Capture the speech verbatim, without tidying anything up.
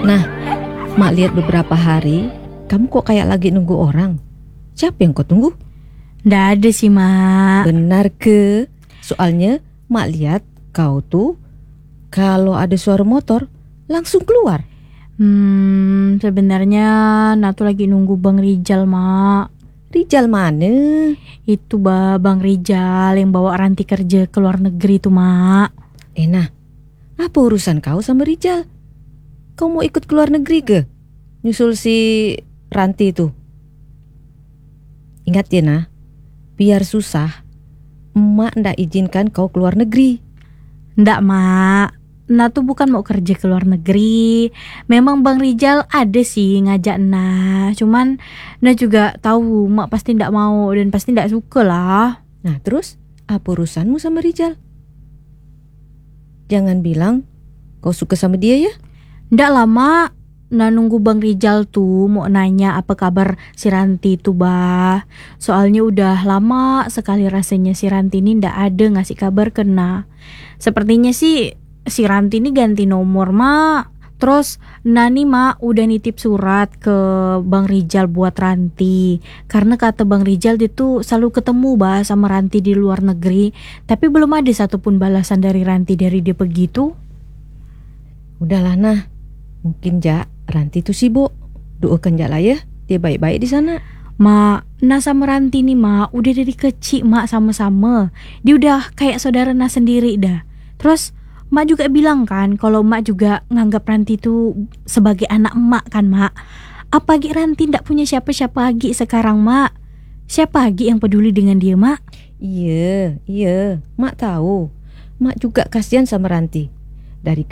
Nah, Mak lihat beberapa hari, kamu kok kayak lagi nunggu orang. Siapa yang kau tunggu? Nggak ada sih, Mak. Benar ke? Soalnya Mak lihat kau tuh kalau ada suara motor langsung keluar. Hmm, sebenarnya Natu lagi nunggu Bang Rijal, Mak. Rijal mana? Itu bah Bang Rijal yang bawa Ranti kerja ke luar negeri tuh, Mak. Eh nah, apa urusan kau sama Rijal? Kau mau ikut ke luar negeri ke? Nyusul si Ranti itu. Ingat ya nah, biar susah, emak ndak izinkan kau ke luar negeri. Ndak, Mak. Natu bukan mau kerja ke luar negeri. Memang Bang Rijal ada sih ngajak Nah. Cuman Nah juga tahu Mak pasti ndak mau dan pasti ndak suka lah. Nah terus, apa urusanmu sama Rijal? Jangan bilang kau suka sama dia ya? Ndak lah, Mak. Nah nunggu Bang Rijal tuh mau nanya apa kabar si Ranti tuh, bah. Soalnya udah lama sekali rasanya si Ranti ini ndak ada ngasih kabar ke Nah. Sepertinya sih si Ranti ini ganti nomor, Mak. Terus Nani, Mak, udah nitip surat ke Bang Rijal buat Ranti. Karena kata Bang Rijal dia tuh selalu ketemu bah sama Ranti di luar negeri. Tapi belum ada satupun balasan dari Ranti dari dia begitu. Udahlah nah, mungkin Ja, Ranti tuh sibuk. Doakan Ja lah ya, dia baik-baik di sana. Mak, Nah sama Ranti nih, Mak, udah dari kecil Mak sama-sama. Dia udah kayak saudara Nah sendiri dah. Terus Mak juga bilang kan kalau Mak juga nganggap Ranti tuh sebagai anak Mak kan, Mak. Apalagi Ranti ndak punya siapa-siapa lagi sekarang, Mak. Siapa lagi yang peduli dengan dia, Mak? Iya, iya, Mak tahu. Mak juga kasihan sama Ranti. Dari